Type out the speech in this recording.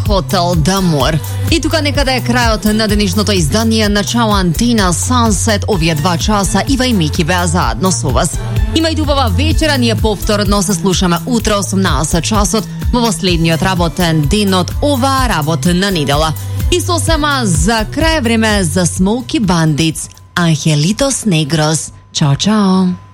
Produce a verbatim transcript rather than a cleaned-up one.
Hotel d'Amor. И тука некаде е крајот на денешното издание на Чао Антина Sunset. Овие два часа Ива и Мики беа заедно со вас. Имајте убава вечера, ние повторно се слушаме утре осумнаесет часот во последниот работен ден од оваа работна недела. И сосема за крај време за Смоки Бандитс, Angelitos Negros. Чао, чао!